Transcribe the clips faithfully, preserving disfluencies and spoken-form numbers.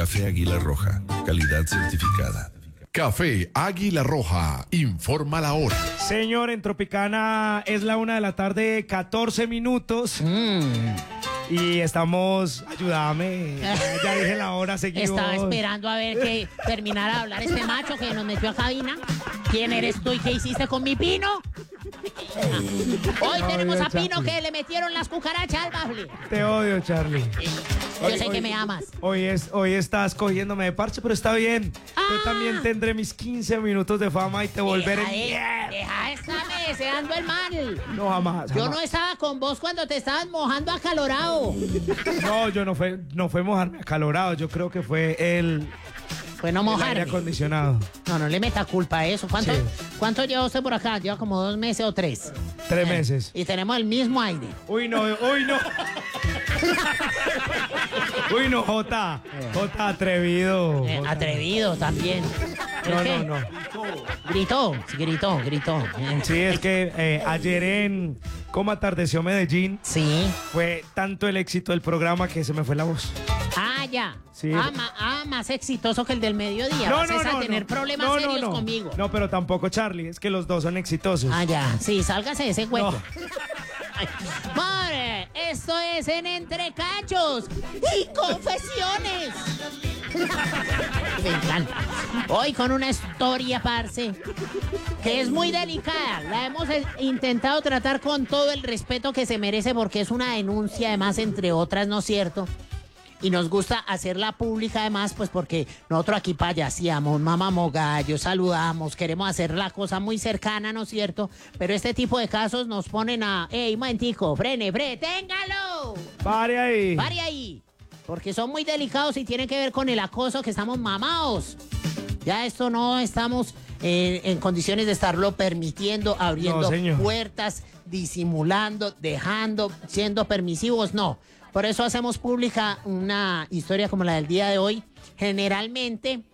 Café Águila Roja, calidad certificada. Café Águila Roja, informa la hora. Señor, en Tropicana es la una de la tarde, catorce minutos. Mm. Y estamos, ayúdame, ya, ya dije la hora, seguimos. Estaba esperando a ver que terminara de hablar este macho que nos metió a cabina. ¿Quién eres tú y qué hiciste con mi Pino? Hoy Te tenemos odio, a Pino Charlie. que le metieron las cucarachas al bafle. Te odio, Charlie. Yo Hoy- sé hoy- que me amas. Hoy, es, hoy estás cogiéndome de parche, pero está bien. Ah. Yo también tendré mis quince minutos de fama y te volveré Deja de- mierda. Deja de estarme deseando el mal. No, jamás, Yo jamás. no estaba con vos cuando te estabas mojando acalorado. No, yo no fue, no fue mojarme acalorado. Yo creo que fue el, Fue no el aire mojarme. acondicionado. No, no le meta culpa a eso. ¿Cuánto, Sí. ¿Cuánto lleva usted por acá? Lleva como dos meses o tres. Tres meses. Y tenemos el mismo aire. Uy, no, uy, no. Uy, no, Jota. Jota, atrevido. Eh, Jota. atrevido también. No, ¿Es que? no, no. Gritó, gritó, gritó. Eh, Sí, es que eh, ayer en Cómo atardeció Medellín Sí. fue tanto el éxito del programa que se me fue la voz. Ah, ya. Sí. Ah, ma- ah, más exitoso que el del mediodía. No, Vas no, a no, tener no. problemas No, no, serios no. conmigo. No, pero tampoco Charlie, es que los dos son exitosos. Ah, ya. Sí, sálgase de ese hueco. No. Ay, madre, esto es en Entre Cachos y Confesiones. Me encanta. Hoy con una historia, parce, que es muy delicada. La hemos eh, intentado tratar con todo el respeto que se merece porque es una denuncia, además, entre otras, ¿no es cierto? Y nos gusta hacerla pública además, pues porque nosotros aquí payaseamos, mamamos gallos, saludamos, queremos hacer la cosa muy cercana, ¿no es cierto? Pero este tipo de casos nos ponen a, ¡ey, momentico, frene, frene, téngalo! Pare ahí. ¡Pare ahí! Porque son muy delicados y tienen que ver con el acoso, que estamos mamados. Ya esto no estamos eh, en condiciones de estarlo permitiendo, abriendo No, señor. puertas, disimulando, dejando, siendo permisivos, no. Por eso hacemos pública una historia como la del día de hoy. Generalmente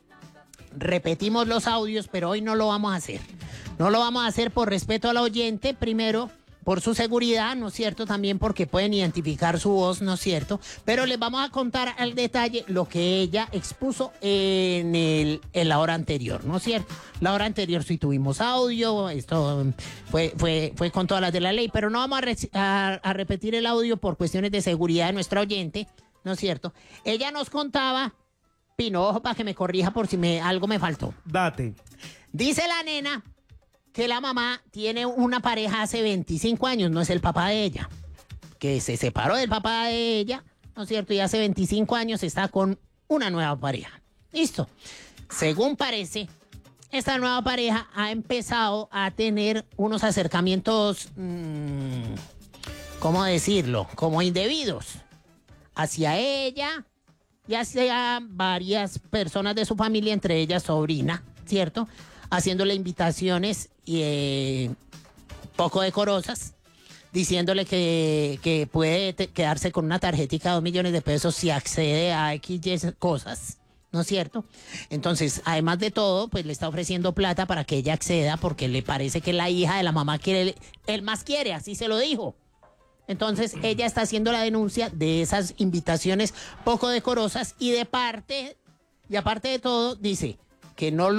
repetimos los audios, pero hoy no lo vamos a hacer. No lo vamos a hacer por respeto al oyente, primero, por su seguridad, ¿no es cierto? También porque pueden identificar su voz, ¿no es cierto? Pero les vamos a contar al detalle lo que ella expuso en, el, en la hora anterior, ¿no es cierto? La hora anterior sí tuvimos audio, esto fue, fue, fue con todas las de la ley, pero no vamos a, re- a, a repetir el audio por cuestiones de seguridad de nuestra oyente, ¿no es cierto? Ella nos contaba, Pino, ojo para que me corrija por si me, algo me faltó. Date. Dice la nena que la mamá tiene una pareja hace veinticinco años, no es el papá de ella, que se separó del papá de ella, ¿no es cierto? Y hace veinticinco años está con una nueva pareja. Listo. Según parece, esta nueva pareja ha empezado a tener unos acercamientos, mmm, ¿cómo decirlo? Como indebidos hacia ella y hacia varias personas de su familia, entre ellas sobrina, ¿cierto? Haciéndole invitaciones eh, poco decorosas, diciéndole que, que puede te- quedarse con una tarjetica de dos millones de pesos si accede a X Y cosas, ¿no es cierto? Entonces, además de todo, pues le está ofreciendo plata para que ella acceda porque le parece que la hija de la mamá quiere, él más quiere, así se lo dijo. Entonces, ella está haciendo la denuncia de esas invitaciones poco decorosas y de parte, y aparte de todo, dice que no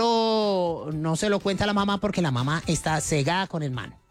lo no se lo cuenta a la mamá porque la mamá está cegada con el man.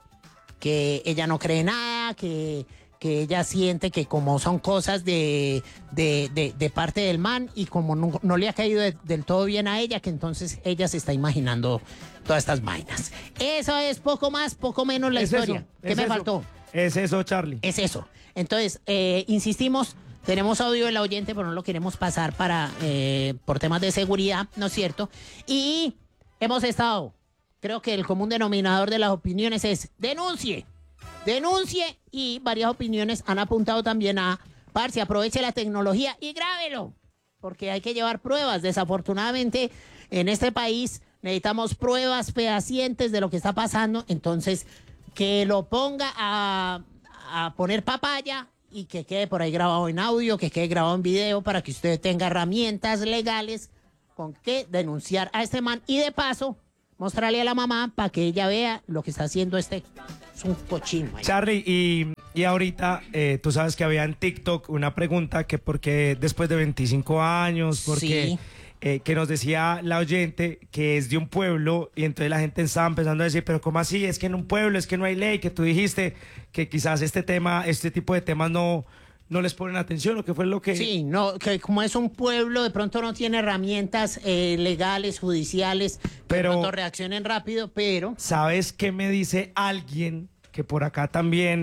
Que ella no cree nada, que, que ella siente que como son cosas de, de, de, de parte del man y como no, no le ha caído de- del todo bien a ella, que entonces ella se está imaginando todas estas vainas. Eso es poco más, poco menos la Es historia. eso, ¿Qué es me eso. faltó? Es eso, Charlie. Es eso. Entonces, eh, insistimos, tenemos audio del oyente, pero no lo queremos pasar para eh, por temas de seguridad, ¿no es cierto? Y hemos estado, creo que el común denominador de las opiniones es denuncie, denuncie, y varias opiniones han apuntado también a, parce, aproveche la tecnología y grábelo, porque hay que llevar pruebas. Desafortunadamente, en este país necesitamos pruebas fehacientes de lo que está pasando, entonces que lo ponga a, a poner papaya y que quede por ahí grabado en audio, que quede grabado en video para que usted tenga herramientas legales con que denunciar a este man y de paso mostrarle a la mamá para que ella vea lo que está haciendo este. Es un cochino. ahí. Charlie, y, y ahorita eh, tú sabes que había en TikTok una pregunta que por qué después de veinticinco años, porque Sí. eh, que nos decía la oyente que es de un pueblo y entonces la gente estaba empezando a decir, pero ¿cómo así? Es que en un pueblo, es que no hay ley, que tú dijiste que quizás este tema, este tipo de temas no, no les ponen atención, o qué fue lo que... Sí, no, que como es un pueblo, de pronto no tiene herramientas eh, legales, judiciales, que Pero- de pronto reaccionen rápido, pero... ¿Sabes qué me dice alguien que por acá también